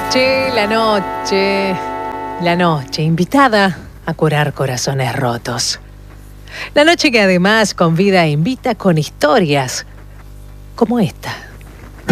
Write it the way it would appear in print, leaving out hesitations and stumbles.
La noche invitada a curar corazones rotos. La noche que además convida e invita con historias como esta.